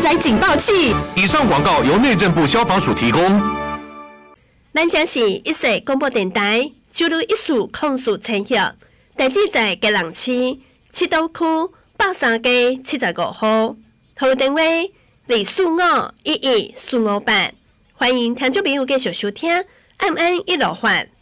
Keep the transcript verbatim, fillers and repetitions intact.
灾警报器。 以上广告由内政部消防署提供。 咱将是一岁广播电台，九六一四控诉产业，地址在嘉南市七堵区八三街七十五号，号电话二四五一一四五八。欢迎听众朋友继续收听，暗安一路发。